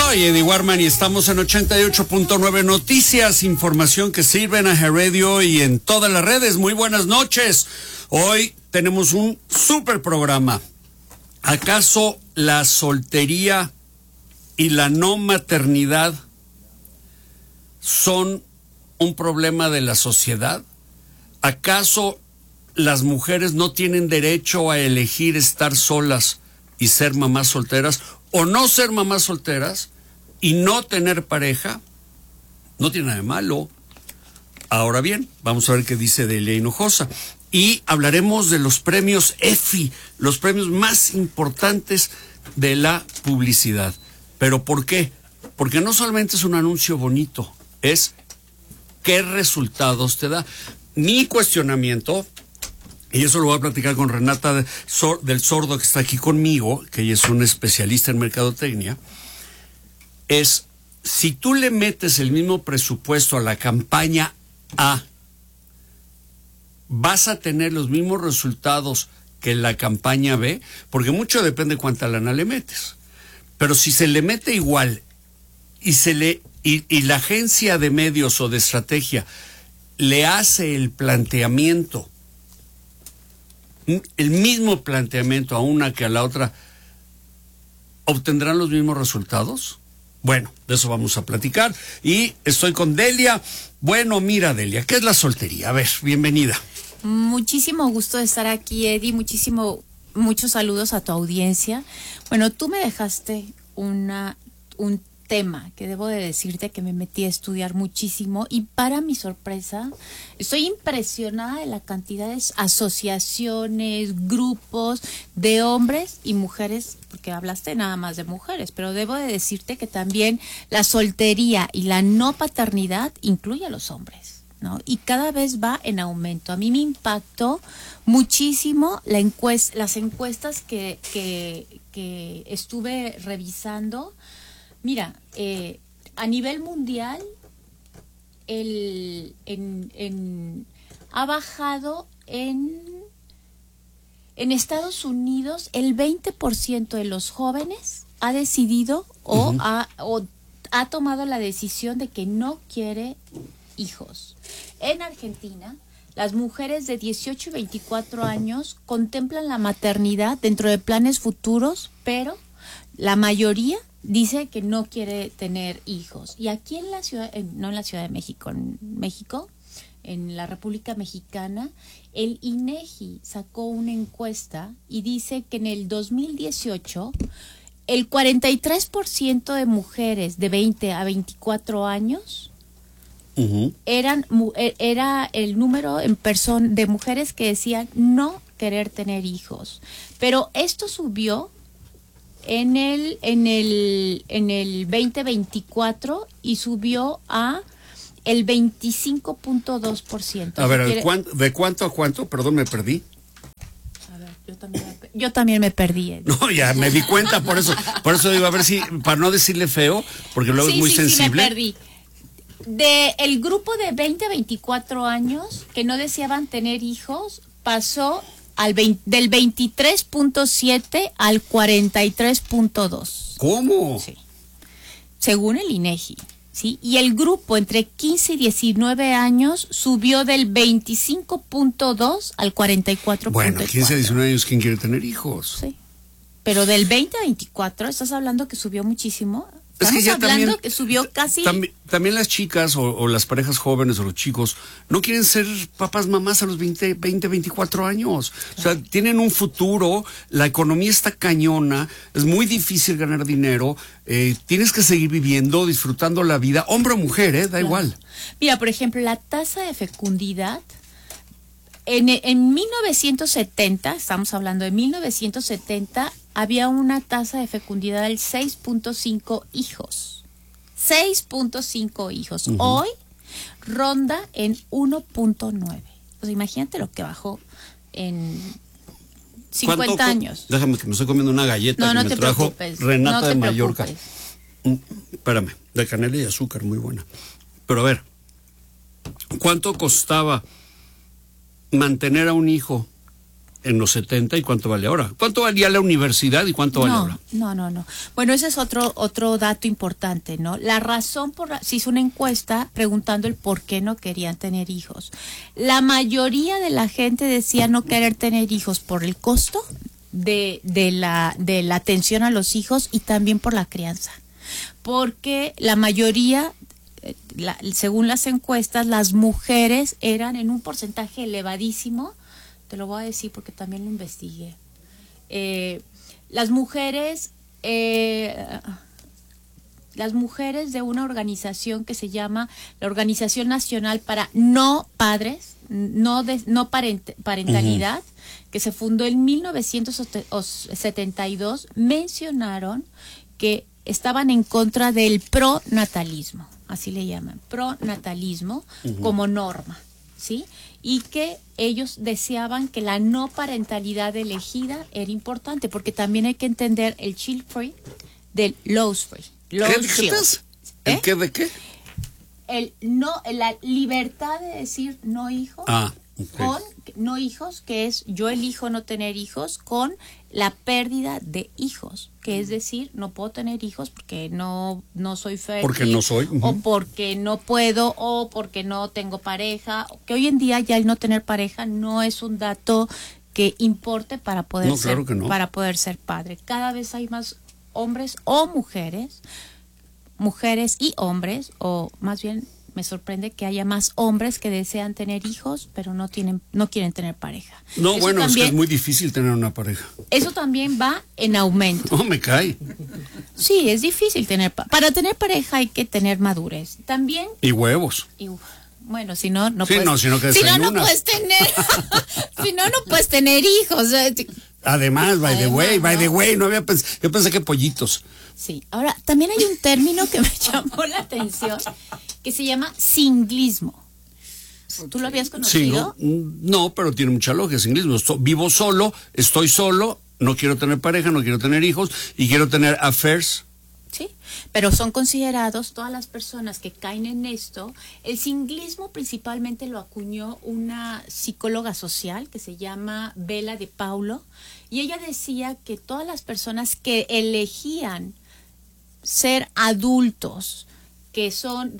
Soy Eddie Warman y estamos en 88.9 Noticias, información que sirve en AJ Radio y en todas las redes. Muy buenas noches. Hoy tenemos un súper programa. ¿Acaso la soltería y la no maternidad son un problema de la sociedad? ¿Acaso las mujeres no tienen derecho a elegir estar solas y ser mamás solteras o no ser mamás solteras y no tener pareja? No tiene nada de malo. Ahora bien, vamos a ver qué dice Delia Hinojosa. Y hablaremos de los premios EFI, los premios más importantes de la publicidad. ¿Pero por qué? Porque no solamente es un anuncio bonito, es qué resultados te da. Mi cuestionamiento, y eso lo voy a platicar con Renata del Sordo, que está aquí conmigo, que ella es una especialista en mercadotecnia, es si tú le metes el mismo presupuesto a la campaña A, ¿vas a tener los mismos resultados que la campaña B? Porque mucho depende cuánta lana le metes. Pero si se le mete igual y la agencia de medios o de estrategia le hace el mismo planteamiento a una que a la otra, ¿obtendrán los mismos resultados? Bueno, de eso vamos a platicar. Y estoy con Delia. Bueno, mira, Delia, ¿qué es la soltería? A ver, bienvenida. Muchísimo gusto de estar aquí, Eddie. Muchos saludos a tu audiencia. Bueno, tú me dejaste un tema que debo de decirte que me metí a estudiar muchísimo y para mi sorpresa estoy impresionada de la cantidad de asociaciones, grupos de hombres y mujeres, porque hablaste nada más de mujeres, pero debo de decirte que también la soltería y la no paternidad incluye a los hombres, ¿no? Y cada vez va en aumento. A mí me impactó muchísimo las encuestas que estuve revisando. Mira, a nivel mundial ha bajado en Estados Unidos el 20% de los jóvenes ha decidido o ha tomado la decisión de que no quiere hijos. En Argentina, las mujeres de 18 y 24 años contemplan la maternidad dentro de planes futuros, pero la mayoría dice que no quiere tener hijos. Y aquí en la ciudad, no en la Ciudad de México, en México, en la República Mexicana, el INEGI sacó una encuesta y dice que en el 2018 el 43% de mujeres de 20 a 24 años era el número de mujeres que decían no querer tener hijos. Pero esto subió en el 2024 y subió a el 25.2%. A ver, ¿de cuánto a cuánto? Perdón, me perdí. A ver, yo también me perdí. No, ya me di cuenta, por eso digo, a ver si, para no decirle feo, porque luego es muy sensible. Sí, me perdí. El grupo de 20 a 24 años que no deseaban tener hijos pasó del 23.7 al 43.2. ¿Cómo? Sí. Según el INEGI, ¿sí? Y el grupo entre 15 y 19 años subió del 25.2 al 44.4. Bueno, 15 a 19 años, ¿quién quiere tener hijos? Sí. Pero del 20 a 24, ¿estás hablando que subió muchísimo? Estamos hablando también, que subió casi... También las chicas o las parejas jóvenes o los chicos no quieren ser papás, mamás a los 20, 24 años. O sea, tienen un futuro, la economía está cañona, es muy difícil ganar dinero, tienes que seguir viviendo, disfrutando la vida, hombre o mujer, da igual. Mira, por ejemplo, la tasa de fecundidad en 1970, estamos hablando de 1970, había una tasa de fecundidad del 6.5 hijos. 6.5 hijos. Hoy ronda en 1.9. Pues imagínate lo que bajó en 50 años. Déjame que me estoy comiendo una galleta que me trajo Renata de Mallorca. Espérame, de canela y azúcar, muy buena. Pero a ver, ¿cuánto costaba mantener a un hijo en los 70 y cuánto vale ahora. ¿Cuánto valía la universidad y cuánto vale ahora? No. Bueno, ese es otro dato importante, ¿no? La razón se hizo una encuesta preguntando el por qué no querían tener hijos. La mayoría de la gente decía no querer tener hijos por el costo de la atención a los hijos y también por la crianza. Porque la mayoría, según las encuestas, las mujeres eran en un porcentaje elevadísimo. Te lo voy a decir porque también lo investigué. Las mujeres de una organización que se llama la Organización Nacional para No Padres, Parentalidad, que se fundó en 1972, mencionaron que estaban en contra del pronatalismo, así le llaman, pronatalismo como norma, ¿sí? Y que ellos deseaban que la no parentalidad elegida era importante, porque también hay que entender el child free del loss free. ¿El qué de qué? La libertad de decir no hijos, con no hijos, que es yo elijo no tener hijos, con la pérdida de hijos, que es decir, no puedo tener hijos porque no soy fértil, porque no soy, o porque no puedo, o porque no tengo pareja, que hoy en día ya el no tener pareja no es un dato que importe para poder para poder ser padre. Cada vez hay más hombres o mujeres y hombres, o más bien me sorprende que haya más hombres que desean tener hijos, pero no quieren tener pareja. No, eso bueno, también, es que es muy difícil tener una pareja. Eso también va en aumento. No, me cae. Sí, es difícil para tener pareja hay que tener madurez. También. Y huevos. Bueno, si no, no sí, puedes. No, si no puedes tener. Si no puedes tener hijos. Además, by the way, no había yo pensé que pollitos. Sí, ahora también hay un término que me llamó la atención que se llama singlismo. ¿Tú lo habías conocido? No, pero tiene mucha lógica, singlismo. Vivo solo, estoy solo, no quiero tener pareja, no quiero tener hijos y quiero tener affairs. Sí, pero son considerados todas las personas que caen en esto. El singlismo principalmente lo acuñó una psicóloga social que se llama Bella de Paulo, y ella decía que todas las personas que elegían ser adultos, que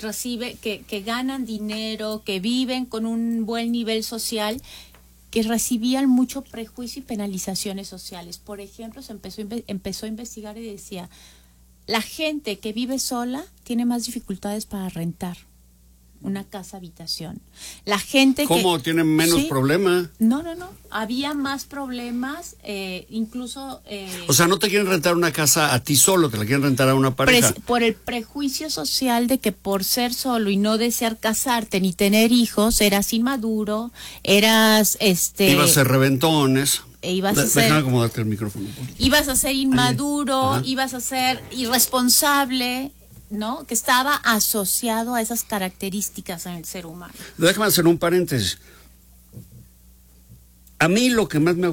ganan dinero, que viven con un buen nivel social, que recibían mucho prejuicio y penalizaciones sociales. Por ejemplo, se empezó a investigar y decía: la gente que vive sola tiene más dificultades para rentar una casa habitación. La gente ¿Cómo tienen menos problemas? No. Había más problemas, incluso. O sea, no te quieren rentar una casa a ti solo, te la quieren rentar a una pareja. Por el prejuicio social de que por ser solo y no desear casarte ni tener hijos, eras inmaduro, eras Ibas a ser reventones. Déjame acomodarte el micrófono. Ibas a ser inmaduro, ibas a ser irresponsable, ¿no? Que estaba asociado a esas características en el ser humano. Déjame hacer un paréntesis. A mí lo que más me